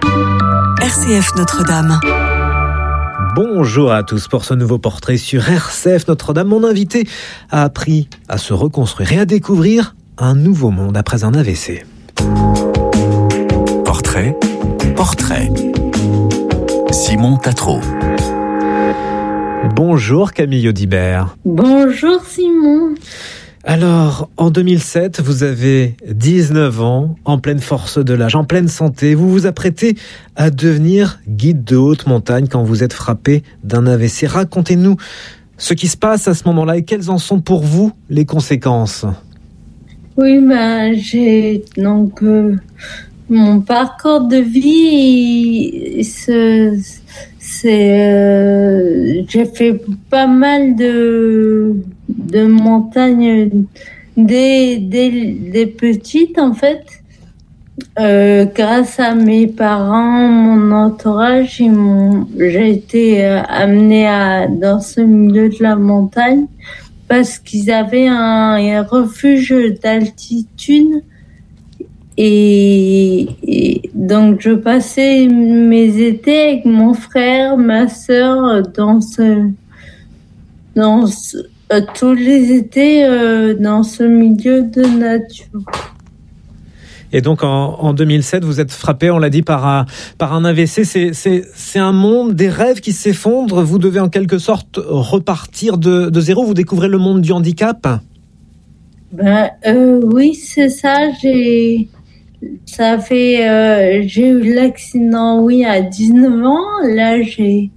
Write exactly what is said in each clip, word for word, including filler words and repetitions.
R C F Notre-Dame. Bonjour à tous pour ce nouveau portrait sur R C F Notre-Dame. Mon invité a appris à se reconstruire et à découvrir un nouveau monde après un A V C. Portrait, portrait. Simon Tatro. Bonjour Camille Audibert. Bonjour Simon. Alors, en deux mille sept, vous avez dix-neuf ans, en pleine force de l'âge, en pleine santé. Vous vous apprêtez à devenir guide de haute montagne quand vous êtes frappé d'un A V C. Racontez-nous ce qui se passe à ce moment-là et quelles en sont pour vous les conséquences. Oui, ben, j'ai donc euh, mon parcours de vie, c'est, c'est euh, j'ai fait pas mal de de montagnes dès, dès, dès petite en fait. Euh, grâce à mes parents, mon entourage, ils m'ont, j'ai été euh, amenée à, dans ce milieu de la montagne parce qu'ils avaient un, un refuge d'altitude et, et donc je passais mes étés avec mon frère, ma sœur dans ce, dans ce, euh, tous les étés euh, dans ce milieu de nature. Et donc en, en deux mille sept, vous êtes frappé, on l'a dit, par un, par un A V C. C'est, c'est, c'est un monde, des rêves qui s'effondrent. Vous devez en quelque sorte repartir de, de zéro. Vous découvrez le monde du handicap. Ben euh, oui, c'est ça. J'ai, ça fait, euh, j'ai eu l'accident, oui, à dix-neuf ans. Là, j'ai,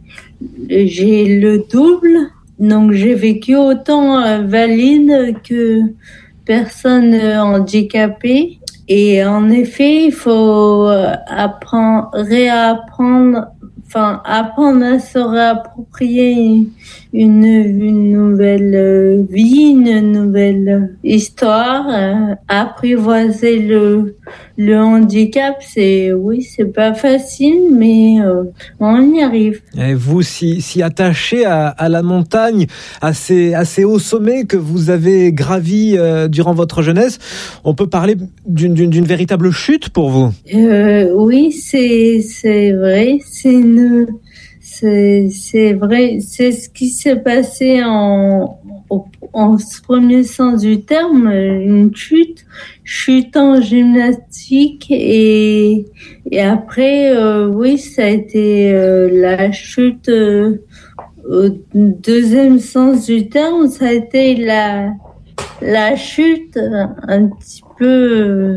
j'ai le double. Donc j'ai vécu autant euh, valide que personne euh, handicapée. Et en effet, il faut apprendre, réapprendre, enfin, apprendre à se réapproprier une, une nouvelle vie, une nouvelle histoire, euh, apprivoiser le, le handicap. C'est, oui, c'est pas facile, mais euh, on y arrive. Et vous, si, si attaché à, à la montagne, à ces, à ces hauts sommets que vous avez gravis euh, durant votre jeunesse, on peut parler d'une, d'une, d'une véritable chute pour vous. Euh, oui, c'est, c'est vrai. C'est une, c'est, c'est vrai. C'est ce qui s'est passé en, en, en premier sens du terme, une chute, chute en gymnastique et, et après, euh, oui, ça a été euh, la chute euh, au deuxième sens du terme, ça a été la, la chute un petit peu,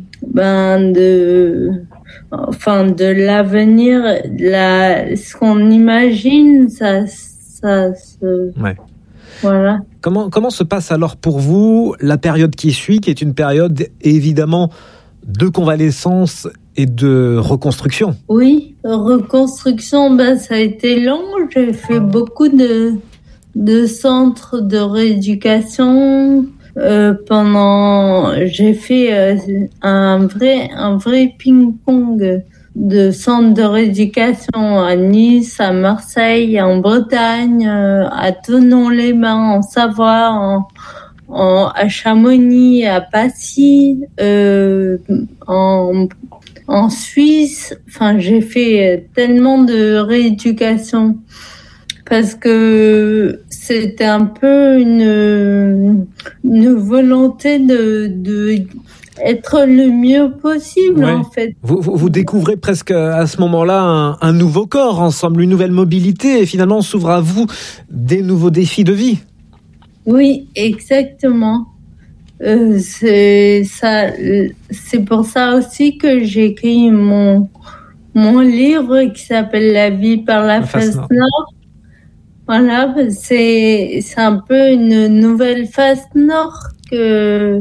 ben, de, enfin, de l'avenir, la, ce qu'on imagine, ça, ça se, ouais. Voilà. Comment, comment se passe alors pour vous la période qui suit, qui est une période évidemment de convalescence et de reconstruction? Oui, reconstruction, ben, ça a été long. J'ai fait beaucoup de, de centres de rééducation. Euh, pendant, j'ai fait euh, un vrai, un vrai ping-pong de centres de rééducation à Nice, à Marseille, en Bretagne, euh, à Thonon-les-Bains, en Savoie, en, en, à Chamonix, à Passy, euh, en, en Suisse. Enfin, j'ai fait tellement de rééducation parce que c'était un peu une, une volonté de, de être le mieux possible, ouais. En fait. Vous, vous, vous découvrez presque à ce moment-là un, un nouveau corps ensemble, une nouvelle mobilité, et finalement s'ouvre à vous des nouveaux défis de vie. Oui, exactement. Euh, c'est ça, c'est pour ça aussi que j'ai écrit mon mon livre qui s'appelle La vie par la face nord. Voilà, c'est c'est un peu une nouvelle face nord que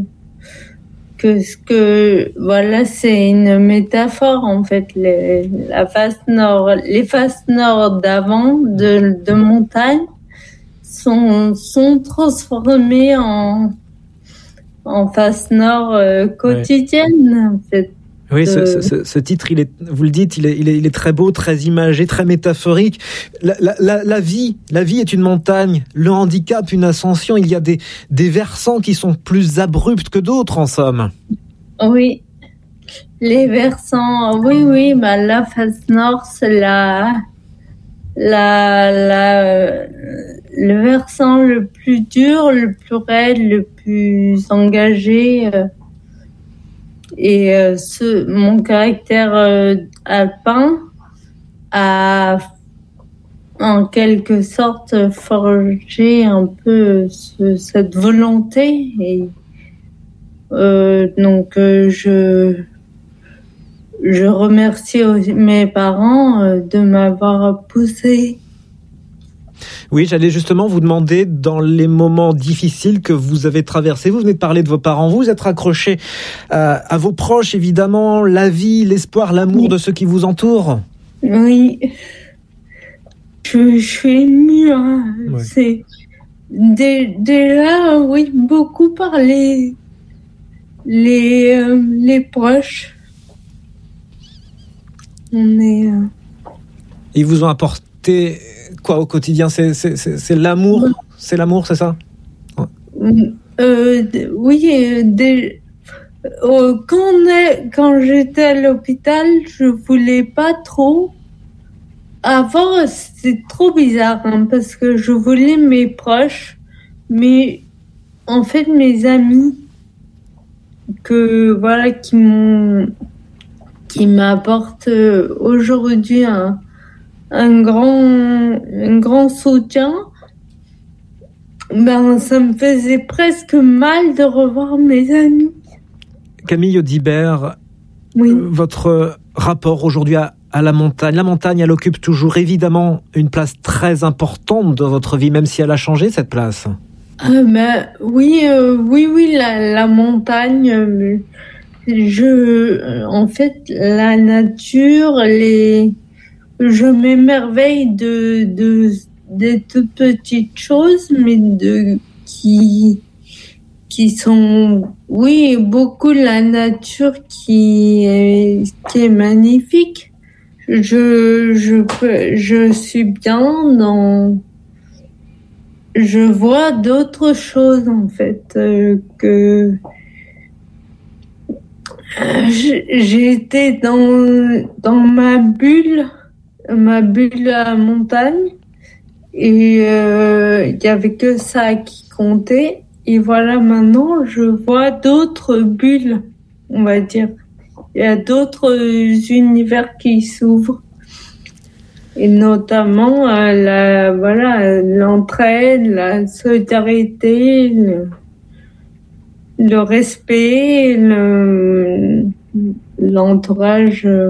que ce que voilà, c'est une métaphore en fait. Les, la face nord, les faces nord d'avant de de montagne sont sont transformées en en face nord euh, quotidienne, ouais. En fait. Oui, ce, ce, ce titre, il est, vous le dites, il est, il est, il est très beau, très imagé, très métaphorique. La, la, la, la vie, la vie est une montagne. Le handicap, une ascension. Il y a des, des versants qui sont plus abrupts que d'autres, en somme. Oui, les versants, oui, oui, bah, la face nord, c'est la, la, la, le versant le plus dur, le plus raide, le plus engagé. Euh, et euh, ce, mon caractère euh, alpin a en quelque sorte forgé un peu ce, cette volonté. Et euh, donc, euh, je... Je remercie aussi mes parents de m'avoir poussé. Oui, j'allais justement vous demander, dans les moments difficiles que vous avez traversés, vous venez de parler de vos parents, vous êtes raccroché à, à vos proches, évidemment, la vie, l'espoir, l'amour oui. de ceux qui vous entourent. Oui, je, je suis émue. Hein. Ouais. C'est dé, déjà, oui, beaucoup par les, les, euh, les proches. On est, euh... Ils vous ont apporté quoi au quotidien? C'est, c'est, c'est, c'est l'amour, oui. c'est l'amour, c'est ça? Ouais. Euh, oui, euh, des... euh, quand, on est... quand j'étais à l'hôpital, je voulais pas trop. Avant, c'était trop bizarre hein, parce que je voulais mes proches, mais en fait mes amis que voilà qui m'ont qui m'apporte aujourd'hui un, un grand, un grand soutien, ben, ça me faisait presque mal de revoir mes amis. Camille Audibert, oui. votre rapport aujourd'hui à, à la montagne, la montagne, elle occupe toujours évidemment une place très importante dans votre vie, même si elle a changé cette place. Euh, ben, oui, euh, oui, oui, la, la montagne... Euh, Je, en fait, la nature, les, je m'émerveille de, de, des toutes petites choses, mais de, qui, qui sont, oui, beaucoup la nature qui est, qui est magnifique. Je, je, je suis bien dans, je vois d'autres choses, en fait, euh, que, j'ai été dans, dans ma bulle, ma bulle à montagne, et euh, il y avait que ça qui comptait. Et voilà, maintenant, je vois d'autres bulles, on va dire. Il y a d'autres univers qui s'ouvrent. Et notamment, euh, la, voilà, l'entraide, la solidarité, le, le respect, le, l'entourage, euh,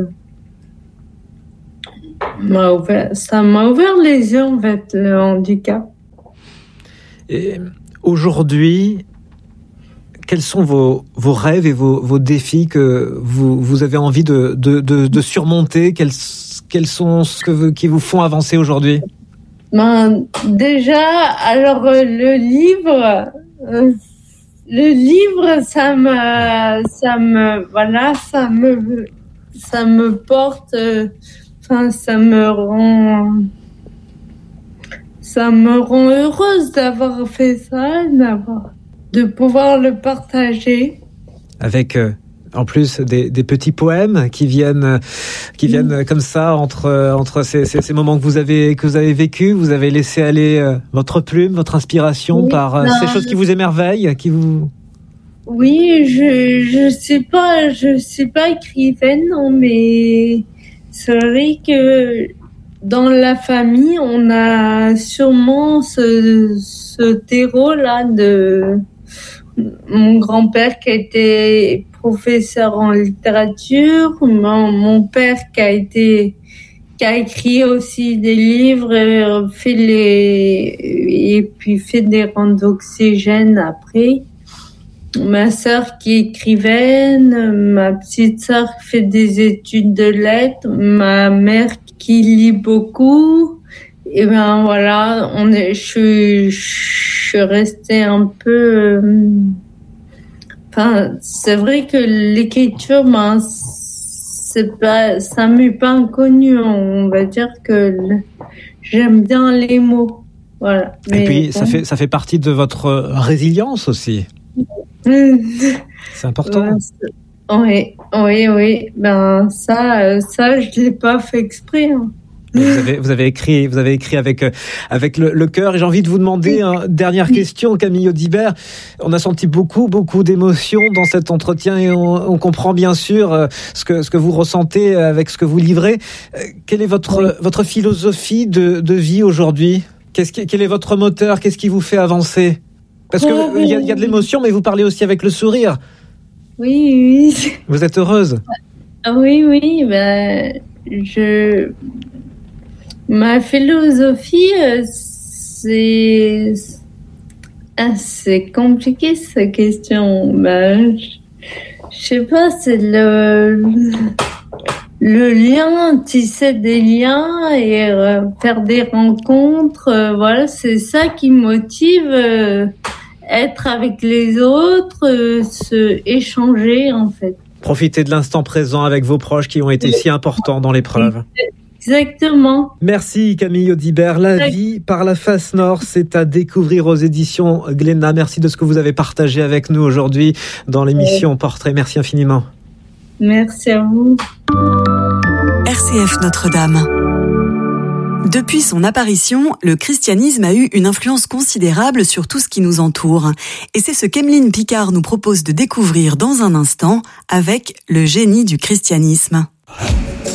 m'a ouvert, ça m'a ouvert les yeux, en fait, le handicap. Et aujourd'hui, quels sont vos, vos rêves et vos, vos défis que vous, vous avez envie de, de, de, de surmonter? Quels, quels sont ceux que vous, qui vous font avancer aujourd'hui? Ben, déjà, alors, le livre... Euh, Le livre, ça me, ça me, voilà, ça me, ça me porte, enfin, ça me rend, ça me rend heureuse d'avoir fait ça, d'avoir, de pouvoir le partager. Avec, euh, en plus, des, des petits poèmes qui viennent, qui viennent mmh. comme ça entre, entre ces, ces, ces moments que vous avez, que vous avez vécu. Vous avez laissé aller euh, votre plume, votre inspiration oui, par euh, non, ces choses qui vous émerveillent, qui vous. Oui, je, je sais pas, je suis pas écrivaine, non, mais c'est vrai que dans la famille, on a sûrement ce, ce terreau-là de mon grand-père qui a été professeur en littérature, mon, mon père qui a été, qui a écrit aussi des livres, fait les, et puis fait des rangs d'oxygène après. Ma sœur qui est écrivaine, ma petite sœur qui fait des études de lettres, ma mère qui lit beaucoup. Et ben voilà, on est, je, je suis restée un peu. Enfin, c'est vrai que l'écriture, ben, c'est pas, ça m'est pas inconnu. On va dire que le, j'aime bien les mots. Voilà. Mais, et puis, bon. ça fait, ça fait partie de votre résilience aussi. C'est important. Oui, oui, oui. Ben ça, euh, ça, je l'ai pas fait exprès. Hein. Vous avez, vous avez écrit, vous avez écrit avec avec le, le cœur. Et j'ai envie de vous demander une hein, dernière question, Camille Audibert. On a senti beaucoup, beaucoup d'émotions dans cet entretien et on, on comprend bien sûr euh, ce que ce que vous ressentez avec ce que vous livrez. Euh, quelle est votre oui. votre philosophie de, de vie aujourd'hui ? Qu'est-ce qui, quel est votre moteur ? Qu'est-ce qui vous fait avancer ? Parce que il oui, y, y a de l'émotion, mais vous parlez aussi avec le sourire. Oui, oui. Vous êtes heureuse ? Oui, oui. Ben, je. Ma philosophie, c'est assez compliqué cette question. Ben, je... je sais pas, c'est le le lien, tisser des liens et euh, faire des rencontres. Euh, voilà, c'est ça qui motive. Euh, être avec les autres, euh, se échanger en fait. Profiter de l'instant présent avec vos proches qui ont été si importants dans l'épreuve. Exactement. Merci Camille Audibert. La vie par la face nord, c'est à découvrir aux éditions Glénat. Merci de ce que vous avez partagé avec nous aujourd'hui dans l'émission ouais. Portrait. Merci infiniment. Merci à vous. R C F Notre-Dame. Depuis son apparition, le christianisme a eu une influence considérable sur tout ce qui nous entoure. Et c'est ce qu'Emeline Picard nous propose de découvrir dans un instant avec le génie du christianisme.